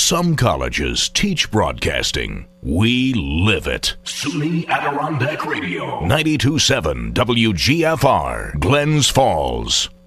Some colleges teach broadcasting. We live it. SUNY Adirondack Radio. 92.7 WGFR, Glens Falls.